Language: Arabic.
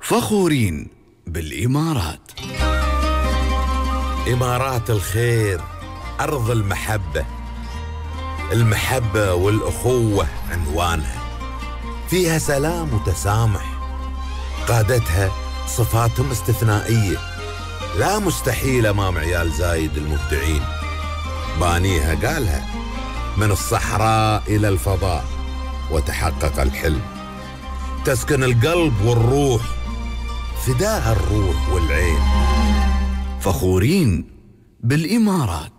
فخورين بالإمارات. إمارات الخير، أرض المحبة. المحبة والأخوة عنوانها، فيها سلام وتسامح، قادتها صفاتهم استثنائية لا مستحيل أمام عيال زايد المبدعين. بانيها قالها من الصحراء إلى الفضاء وتحقق الحلم، تسكن القلب والروح، فداها الروح والعين. فخورين بالإمارات.